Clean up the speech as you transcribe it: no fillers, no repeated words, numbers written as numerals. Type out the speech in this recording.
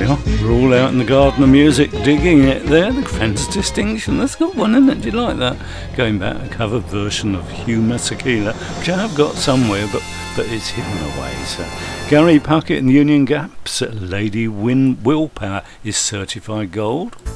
we are. We're all out in the garden of music, digging it there. The Friends Distinction. That's a good one, isn't it? Do you like that? Going back, a cover version of Hugh Masekela, which I have got somewhere, but it's hidden away. So Gary Puckett and Union Gap's Lady Willpower is certified gold.